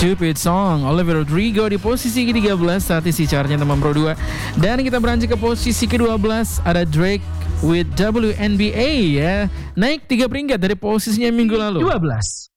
Stupid Song Olivia Rodrigo di posisi ke-13 saat isi chartnya teman Pro 2. Dan kita beranjak ke posisi ke-12 ada Drake with WNBA ya. Naik 3 peringkat dari posisinya minggu lalu. 12.